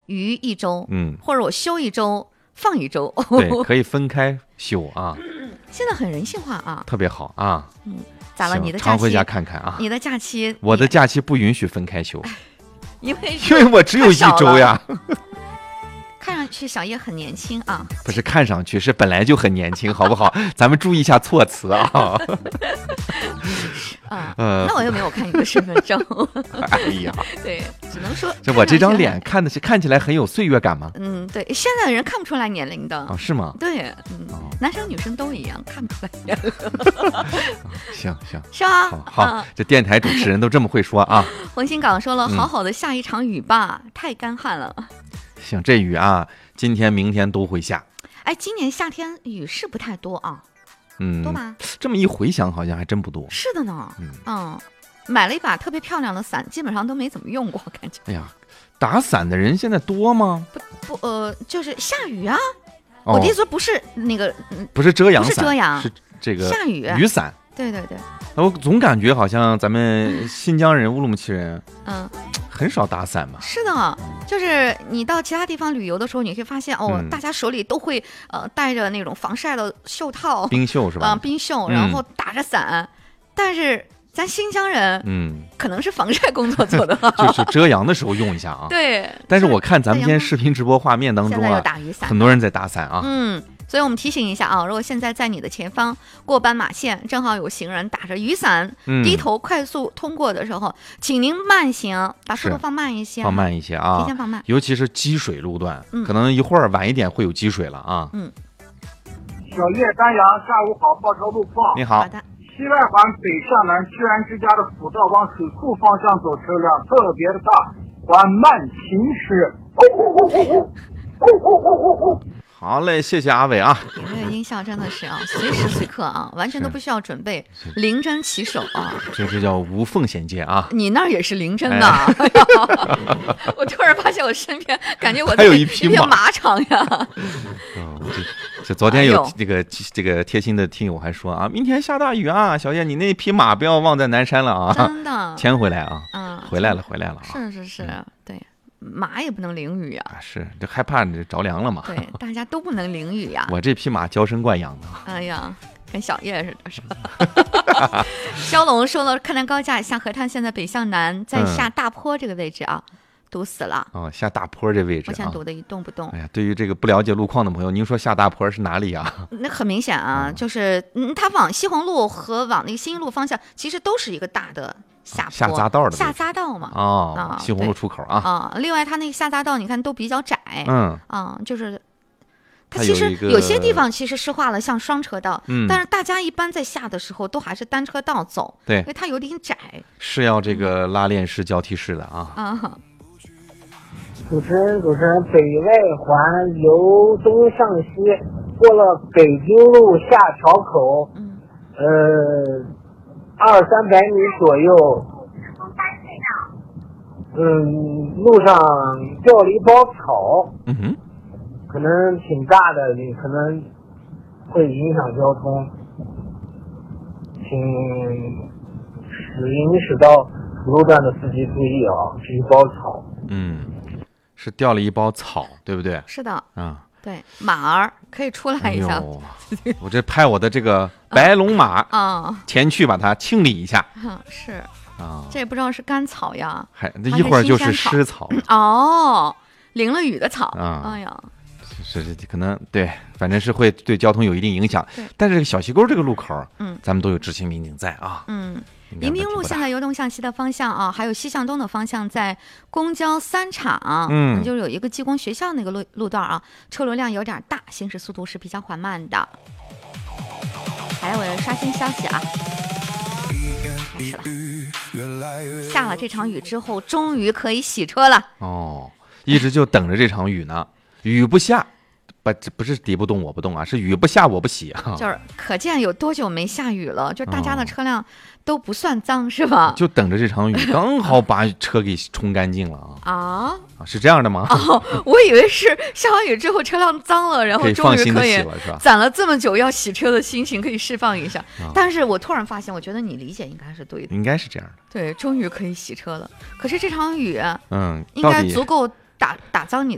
余一周，或者我休一周放一周， 对，可以分开休啊。 现在很人性化啊， 特别好啊。 咋了？你的假期常回家看看啊。 你的假期， 我的假期不允许分开休， 因为我只有1周呀。 看上去小叶很年轻啊， 不是看上去，是本来就很年轻，好不好？咱们注意一下措辞啊。 那我又没有看你的身份证。 哎呀， 对，只能说就我这张脸看起来很有岁月感吗？ 对，现在的人看不出来年龄的。 哦，是吗？ 对，男生女生都一样，看不出来年龄。 行， 是啊， 好，这电台主持人都这么会说啊。 冯新港说了，好好的下一场雨吧，太干旱了。 行，这雨啊，今天明天都会下。 哎，今年夏天雨是不太多啊。多吧？ 这么一回想，好像还真不多。 是的呢。买了一把特别漂亮的伞，基本上都没怎么用过，感觉。 哎呀，打伞的人现在多吗？ 不，就是下雨啊。我的意思说不是那个， 不是遮阳伞， 不是遮阳， 是这个下雨雨伞。 对。 我总感觉好像咱们新疆人、乌鲁木齐人，很少打伞嘛。 是的，就是你到其他地方旅游的时候，你会发现大家手里都会带着那种防晒的袖套， 冰袖是吧？ 冰袖，然后打着伞，但是咱新疆人，可能是防晒工作做的， 就是遮阳的时候用一下啊。 对。 但是我看咱们今天视频直播画面当中啊，很多人在打伞啊。 所以我们提醒一下啊，如果现在在你的前方过斑马线，正好有行人打着雨伞，低头快速通过的时候，请您慢行，把速度放慢一些， 放慢一些啊， 提前放慢， 尤其是积水路段，可能一会儿晚一点会有积水了啊。 小叶丹阳，下午好，报条路况。 你好。 好的。 西外环北向南居然之家的辅道往水库方向走车辆特别的大，缓慢行驶。 好嘞，谢谢阿伟啊！ 你这个音效真的是啊，随时随刻啊，完全都不需要准备，临阵起手啊！ 这叫无缝衔接啊！ 你那儿也是临阵的。我突然发现我身边感觉我还有一匹马场呀。 这昨天有这个贴心的听友还说啊，明天下大雨啊，小叶你那匹马不要忘在南山了啊！ 真的， 牵回来啊！回来了啊！ 是，对。马也不能淋雨啊！ 是，这害怕这着凉了嘛？ 对，大家都不能淋雨呀。 我这匹马娇生惯养的。 哎呀，跟小叶似的，是吧？肖龙说了，柯南高架下河滩，现在北向南，在下大坡这个位置啊，堵死了。 下大坡这位置， 我现在堵得一动不动。 哎呀，对于这个不了解路况的朋友，您说下大坡是哪里啊？ 那很明显啊，就是它往西红路和往那个新一路方向，其实都是一个大的。下匝道的下匝道嘛， 西红路出口啊， 另外它那个下匝道你看都比较窄，就是它其实有些地方其实是画了像双车道，但是大家一般在下的时候都还是单车道走， 对， 因为它有点窄， 是要这个拉链式交替式的啊。 主持人，北外环由东向西过了北京路下桥口200-300米左右，路上掉了一包草，可能挺大的，可能会影响交通，请驶到主路段的司机注意啊，是一包草。 是掉了一包草，对不对？ 是的，对，马儿可以出来一下。 我这派我的这个白龙马前去把它清理一下。 是这也不知道是干草呀， 那一会儿就是湿草淋了雨的草哎呀， 是可能对，反正是会对交通有一定影响。但是这个小溪沟这个路口，咱们都有执勤民警在啊。 迎宾路现在由东向西的方向啊，还有西向东的方向，在公交3厂，就有一个技工学校那个路段啊，车流量有点大，行驶速度是比较缓慢的。来，我刷新消息啊，开始了。下了这场雨之后，终于可以洗车了。 一直就等着这场雨呢，雨不下。不是敌不动我不动啊，是雨不下我不洗啊。 就是可见有多久没下雨了，就大家的车辆都不算脏是吧？ 就等着这场雨，刚好把车给冲干净了是这样的吗？ 我以为是下完雨之后车辆脏了，然后终于可以攒了这么久要洗车的心情可以释放一下。但是我突然发现，我觉得你理解应该是对的， 应该是这样的。 对，终于可以洗车了。可是这场雨应该足够打脏你